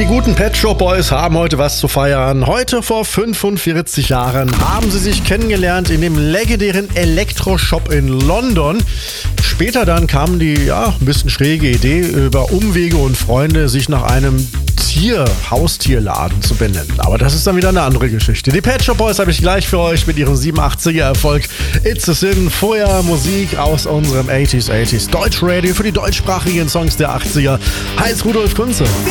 Die guten Pet Shop Boys haben heute was zu feiern. Heute vor 45 Jahren haben sie sich kennengelernt in dem legendären Elektroshop in London. Später dann kam die ein bisschen schräge Idee, über Umwege und Freunde sich nach einem Haustierladen zu benennen. Aber das ist dann wieder eine andere Geschichte. Die Pet Shop Boys habe ich gleich für euch mit ihrem 87er Erfolg It's a Sin. Vorher Musik aus unserem 80s Deutschradio für die deutschsprachigen Songs der 80er. Heinz Rudolf Kunze.